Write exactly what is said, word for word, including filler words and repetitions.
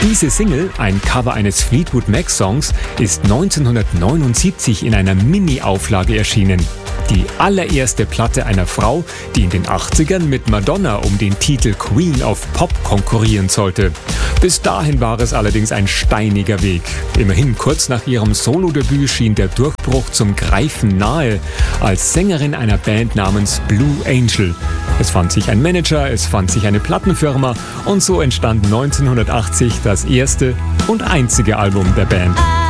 Diese Single, ein Cover eines Fleetwood Mac-Songs, ist neunzehnhundertneunundsiebzig in einer Mini-Auflage erschienen. Die allererste Platte einer Frau, die in den achtzigern mit Madonna um den Titel Queen of Pop konkurrieren sollte. Bis dahin war es allerdings ein steiniger Weg. Immerhin kurz nach ihrem Solodebüt schien der Durchbruch zum Greifen nahe, als Sängerin einer Band namens Blue Angel. Es fand sich ein Manager, es fand sich eine Plattenfirma und so entstand neunzehnhundertachtzig das erste und einzige Album der Band.